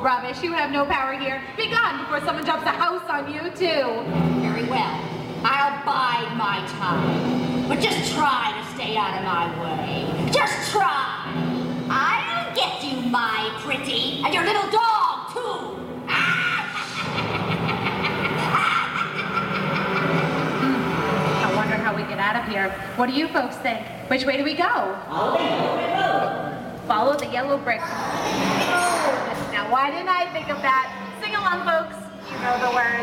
rubbish. You have no power here. Be gone before someone drops a house on you, too. Very well. I'll bide my time. But just try to stay out of my way. Just try. I'll get you, my pretty. And your little dog, too. I wonder how we get out of here. What do you folks think? Which way do we go? Follow the yellow brick road. Now, why didn't I think of that? Sing along, folks. You know the words.